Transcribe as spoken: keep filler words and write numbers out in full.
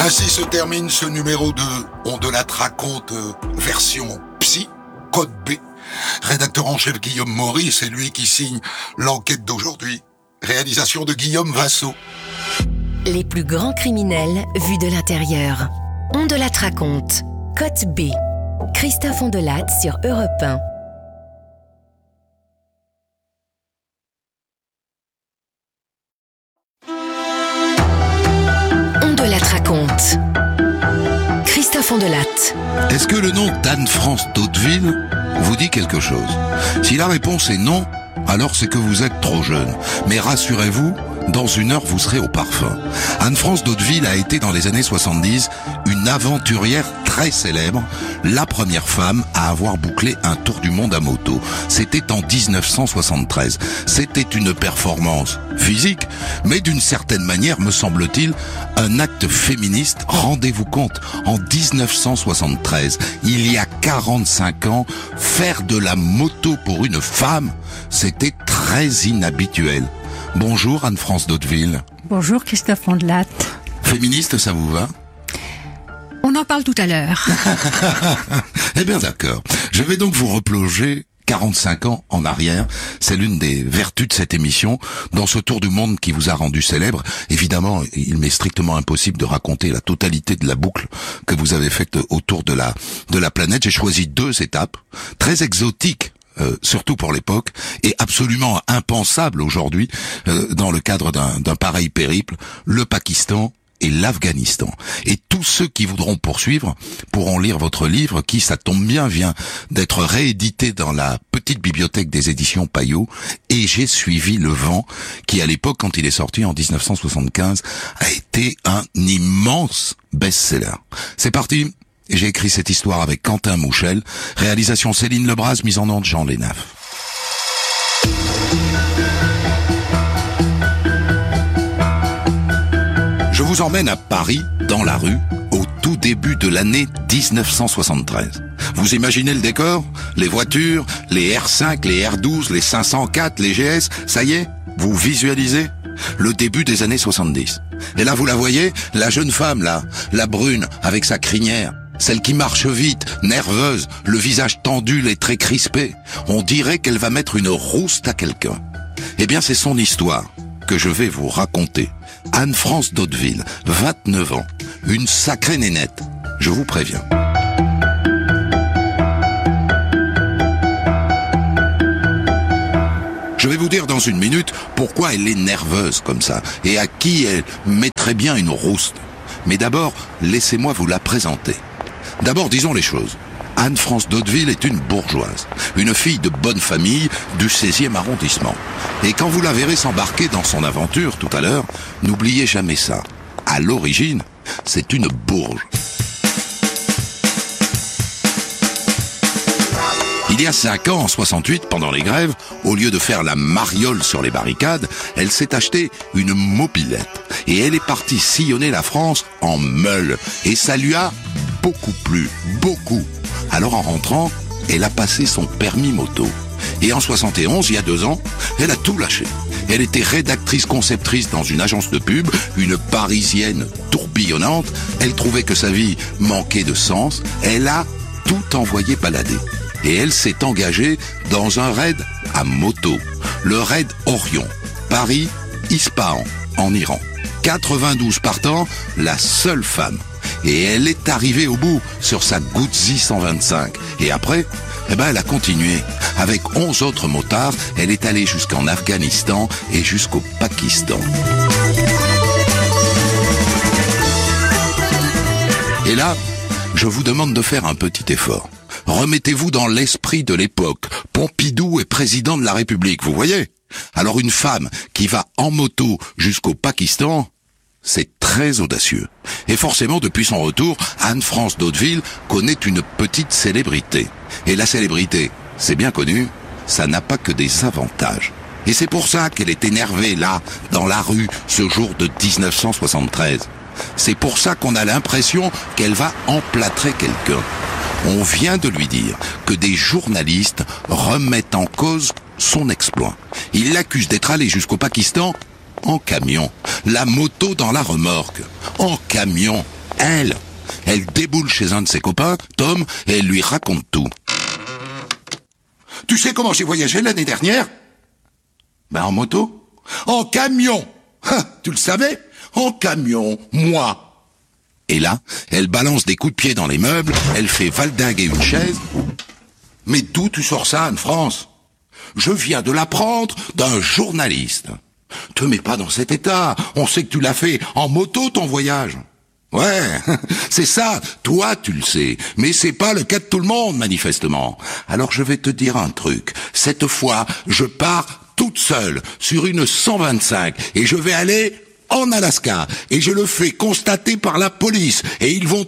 Ainsi se termine ce numéro de On de la raconte euh, version psy, code B. Rédacteur en chef Guillaume Maury, c'est lui qui signe l'enquête d'aujourd'hui. Réalisation de Guillaume Vassaux. Les plus grands criminels vus de l'intérieur. On de la raconte, code B. Christophe Ondelat sur Europe un. Raconte. Christophe Ondelat. Est-ce que le nom d'Anne-France d'Hauteville vous dit quelque chose? Si la réponse est non, alors c'est que vous êtes trop jeune. Mais rassurez-vous, dans une heure vous serez au parfum. Anne-France d'Hauteville a été dans les années soixante-dix une aventurière très célèbre, la première femme à avoir bouclé un tour du monde à moto. C'était en dix-neuf cent soixante-treize. C'était une performance physique, mais d'une certaine manière, me semble-t-il, un acte féministe. Rendez-vous compte, en dix-neuf cent soixante-treize, il y a quarante-cinq ans, faire de la moto pour une femme, c'était très inhabituel. Bonjour Anne-France d'Hauteville. Bonjour Christophe Ondelat. Féministe, ça vous va? On en parle tout à l'heure. Eh bien d'accord. Je vais donc vous replonger quarante-cinq ans en arrière. C'est l'une des vertus de cette émission. Dans ce tour du monde qui vous a rendu célèbre, évidemment, il m'est strictement impossible de raconter la totalité de la boucle que vous avez faite autour de la, de la planète. J'ai choisi deux étapes très exotiques. Euh, surtout pour l'époque, et absolument impensable aujourd'hui euh, dans le cadre d'un, d'un pareil périple, le Pakistan et l'Afghanistan. Et tous ceux qui voudront poursuivre pourront lire votre livre qui, ça tombe bien, vient d'être réédité dans la petite bibliothèque des éditions Payot, et j'ai suivi le vent, qui à l'époque, quand il est sorti en dix-neuf cent soixante-quinze, a été un immense best-seller. C'est parti. Et j'ai écrit cette histoire avec Quentin Mouchel, réalisation Céline Lebras, mise en onde Jean Lénaf. Je vous emmène à Paris, dans la rue, au tout début de l'année dix-neuf cent soixante-treize. Vous imaginez le décor? Les voitures, les R cinq, les R douze, les cinq cent quatre, les G S, ça y est? Vous visualisez? Le début des années soixante-dix. Et là, vous la voyez? La jeune femme, là, la brune, avec sa crinière. Celle qui marche vite, nerveuse, le visage tendu, les traits crispés. On dirait qu'elle va mettre une rouste à quelqu'un. Eh bien, c'est son histoire que je vais vous raconter. Anne-France d'Hauteville, vingt-neuf ans, une sacrée nénette, je vous préviens. Je vais vous dire dans une minute pourquoi elle est nerveuse comme ça et à qui elle mettrait bien une rouste. Mais d'abord, laissez-moi vous la présenter. D'abord, disons les choses. Anne-France d'Hauteville est une bourgeoise, une fille de bonne famille du seizième arrondissement. Et quand vous la verrez s'embarquer dans son aventure tout à l'heure, n'oubliez jamais ça. À l'origine, c'est une bourge. Il y a cinq ans, en soixante-huit, pendant les grèves, au lieu de faire la mariole sur les barricades, elle s'est acheté une mobylette. Et elle est partie sillonner la France en meule. Et ça lui a beaucoup plu, beaucoup. Alors en rentrant, elle a passé son permis moto. Et en soixante et onze, il y a deux ans, elle a tout lâché. Elle était rédactrice-conceptrice dans une agence de pub, une Parisienne tourbillonnante. Elle trouvait que sa vie manquait de sens. Elle a tout envoyé balader. Et elle s'est engagée dans un raid à moto, le raid Orion, Paris-Ispahan, en Iran. quatre-vingt-douze partants, la seule femme. Et elle est arrivée au bout sur sa Guzzi cent vingt-cinq. Et après, eh ben, elle a continué. Avec onze autres motards, elle est allée jusqu'en Afghanistan et jusqu'au Pakistan. Et là, je vous demande de faire un petit effort. Remettez-vous dans l'esprit de l'époque. Pompidou est président de la République, vous voyez? Alors une femme qui va en moto jusqu'au Pakistan, c'est très audacieux. Et forcément, depuis son retour, Anne-France d'Hauteville connaît une petite célébrité. Et la célébrité, c'est bien connu, ça n'a pas que des avantages. Et c'est pour ça qu'elle est énervée, là, dans la rue, ce jour de dix-neuf cent soixante-treize. C'est pour ça qu'on a l'impression qu'elle va emplâtrer quelqu'un. On vient de lui dire que des journalistes remettent en cause son exploit. Ils l'accusent d'être allé jusqu'au Pakistan en camion. La moto dans la remorque. En camion. elle. Elle déboule chez un de ses copains, Tom, et elle lui raconte tout. Tu sais comment j'ai voyagé l'année dernière? Ben en moto. En camion. Ah, tu le savais? En camion, moi. Et là, elle balance des coups de pied dans les meubles, elle fait valdinguer une chaise. Mais d'où tu sors ça, Anne-France? Je viens de l'apprendre d'un journaliste. Te mets pas dans cet état, on sait que tu l'as fait en moto ton voyage. Ouais, c'est ça, toi tu le sais, mais c'est pas le cas de tout le monde manifestement. Alors je vais te dire un truc, cette fois je pars toute seule sur une cent vingt-cinq et je vais aller en Alaska et je le fais constater par la police et ils vont